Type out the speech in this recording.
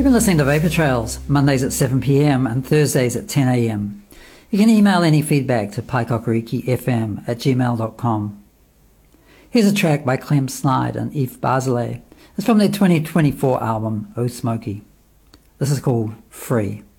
You've been listening to Vapor Trails, Mondays at 7 p.m. and Thursdays at 10 a.m. You can email any feedback to pikeokarikifm@gmail.com. Here's a track by Clem Snide and Eve Barzilay. It's from their 2024 album, Oh Smokey. This is called Free.